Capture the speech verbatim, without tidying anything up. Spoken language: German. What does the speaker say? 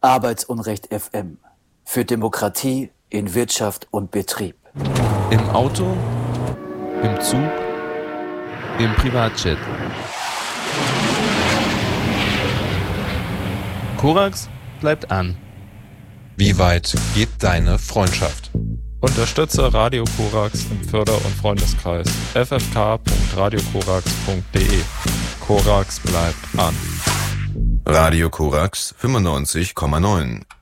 Arbeitsunrecht F M. Für Demokratie in Wirtschaft und Betrieb. Im Auto, im Zug, im Privatjet. Korax bleibt an. Wie weit geht deine Freundschaft? Unterstütze Radio Korax im Förder- und Freundeskreis f f k punkt radio korax punkt d e. Korax bleibt an. Radio Korax fünfundneunzig Komma neun.